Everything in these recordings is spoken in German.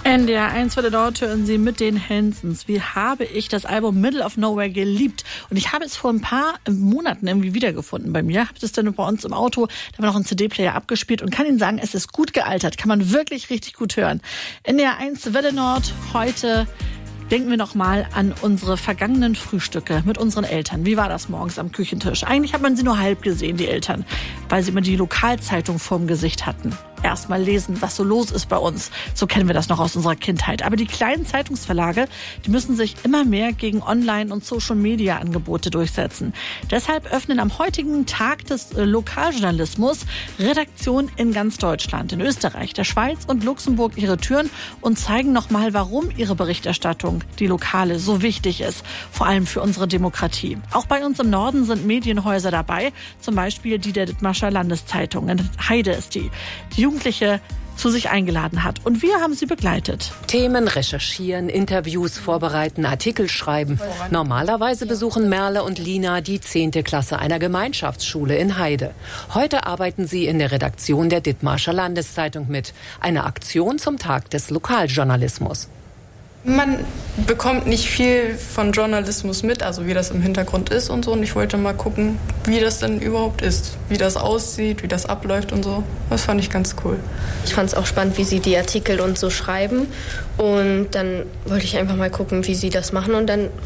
NDR 1 Welle Nord hören Sie mit den Hansons. Wie habe ich das Album Middle of Nowhere geliebt? Und ich habe es vor ein paar Monaten irgendwie wiedergefunden bei mir. Habe es dann bei uns im Auto, da war noch ein CD-Player abgespielt und kann Ihnen sagen, es ist gut gealtert. Kann man wirklich richtig gut hören. NDR 1 Welle Nord heute. Denken wir noch mal an unsere vergangenen Frühstücke mit unseren Eltern. Wie war das morgens am Küchentisch? Eigentlich hat man sie nur halb gesehen, die Eltern, weil sie immer die Lokalzeitung vorm Gesicht hatten. Erstmal lesen, was so los ist bei uns. So kennen wir das noch aus unserer Kindheit. Aber die kleinen Zeitungsverlage, die müssen sich immer mehr gegen Online- und Social-Media-Angebote durchsetzen. Deshalb öffnen am heutigen Tag des Lokaljournalismus Redaktionen in ganz Deutschland, in Österreich, der Schweiz und Luxemburg ihre Türen und zeigen nochmal, warum ihre Berichterstattung, die lokale, so wichtig ist. Vor allem für unsere Demokratie. Auch bei uns im Norden sind Medienhäuser dabei. Zum Beispiel die der Dithmarscher Landeszeitung. In Heide ist die Jugendliche zu sich eingeladen hat. Und wir haben sie begleitet. Themen recherchieren, Interviews vorbereiten, Artikel schreiben. Normalerweise besuchen Merle und Lina die 10. Klasse einer Gemeinschaftsschule in Heide. Heute arbeiten sie in der Redaktion der Dithmarscher Landeszeitung mit. Eine Aktion zum Tag des Lokaljournalismus. Man bekommt nicht viel von Journalismus mit, also wie das im Hintergrund ist und so. Und ich wollte mal gucken, wie das denn überhaupt ist, wie das aussieht, wie das abläuft und so. Das fand ich ganz cool. Ich fand es auch spannend, wie sie die Artikel und so schreiben. Und dann wollte ich einfach mal gucken, wie sie das machen. Und dann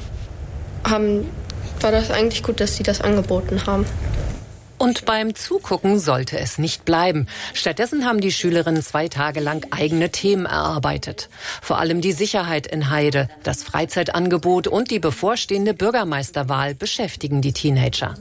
war das eigentlich gut, dass sie das angeboten haben. Und beim Zugucken sollte es nicht bleiben. Stattdessen haben die Schülerinnen 2 Tage lang eigene Themen erarbeitet. Vor allem die Sicherheit in Heide, das Freizeitangebot und die bevorstehende Bürgermeisterwahl beschäftigen die Teenager.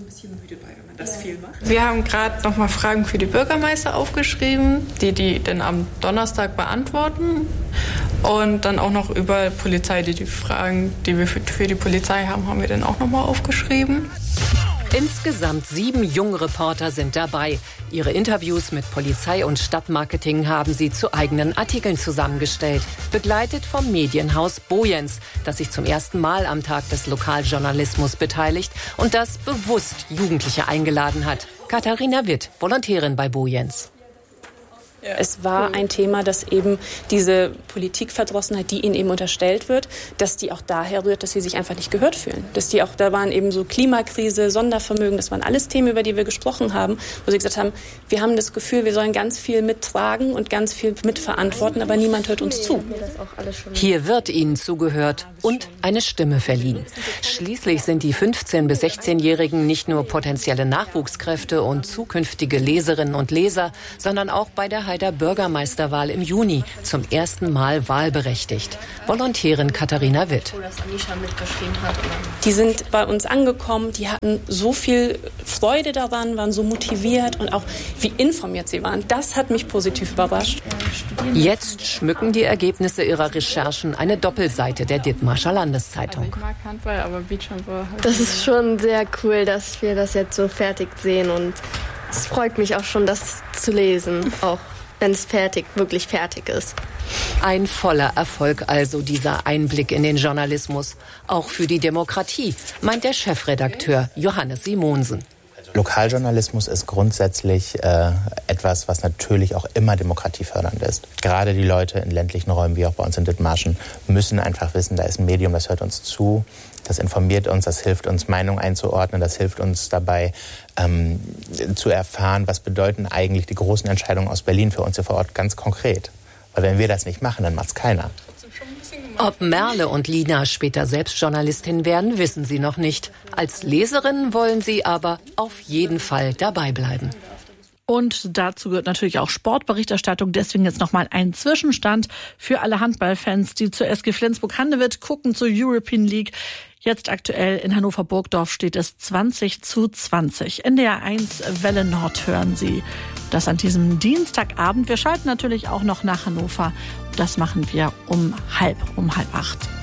Wir haben gerade noch mal Fragen für die Bürgermeister aufgeschrieben, die dann am Donnerstag beantworten. Und dann auch noch über Polizei, die Fragen, die wir für die Polizei haben wir dann auch noch mal aufgeschrieben. Insgesamt 7 Jungreporter sind dabei. Ihre Interviews mit Polizei und Stadtmarketing haben sie zu eigenen Artikeln zusammengestellt. Begleitet vom Medienhaus Boyens, das sich zum ersten Mal am Tag des Lokaljournalismus beteiligt und das bewusst Jugendliche eingeladen hat. Katharina Witt, Volontärin bei Boyens. Es war ein Thema, dass eben diese Politikverdrossenheit, die ihnen eben unterstellt wird, dass die auch daher rührt, dass sie sich einfach nicht gehört fühlen. Da waren eben so Klimakrise, Sondervermögen, das waren alles Themen, über die wir gesprochen haben, wo sie gesagt haben, wir haben das Gefühl, wir sollen ganz viel mittragen und ganz viel mitverantworten, aber niemand hört uns zu. Hier wird ihnen zugehört und eine Stimme verliehen. Schließlich sind die 15- bis 16-Jährigen nicht nur potenzielle Nachwuchskräfte und zukünftige Leserinnen und Leser, sondern auch bei der Heider Bürgermeisterwahl im Juni zum ersten Mal wahlberechtigt. Volontärin Katharina Witt. Die sind bei uns angekommen, die hatten so viel Freude daran, waren so motiviert und auch wie informiert sie waren. Das hat mich positiv überrascht. Jetzt schmücken die Ergebnisse ihrer Recherchen eine Doppelseite der Dithmarscher Landeszeitung. Das ist schon sehr cool, dass wir das jetzt so fertig sehen und es freut mich auch schon, das zu lesen, auch wenn es wirklich fertig ist. Ein voller Erfolg also dieser Einblick in den Journalismus. Auch für die Demokratie, meint der Chefredakteur Johannes Simonsen. Lokaljournalismus ist grundsätzlich etwas, was natürlich auch immer demokratiefördernd ist. Gerade die Leute in ländlichen Räumen, wie auch bei uns in Dithmarschen, müssen einfach wissen, da ist ein Medium, das hört uns zu, das informiert uns, das hilft uns, Meinungen einzuordnen, das hilft uns dabei, zu erfahren, was bedeuten eigentlich die großen Entscheidungen aus Berlin für uns hier vor Ort ganz konkret. Weil wenn wir das nicht machen, dann macht's keiner. Ob Merle und Lina später selbst Journalistin werden, wissen sie noch nicht. Als Leserin wollen sie aber auf jeden Fall dabei bleiben. Und dazu gehört natürlich auch Sportberichterstattung. Deswegen jetzt nochmal ein Zwischenstand für alle Handballfans, die zur SG Flensburg-Handewitt gucken, zur European League. Jetzt aktuell in Hannover-Burgdorf steht es 20:20. NDR 1 Welle Nord hören Sie. Das an diesem Dienstagabend. Wir schalten natürlich auch noch nach Hannover. Das machen wir um halb 8.